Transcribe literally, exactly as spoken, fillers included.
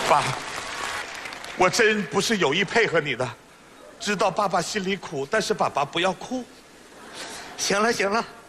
爸，我真不是有意配合你的，知道爸爸心里苦，但是爸爸不要哭。 行了行了，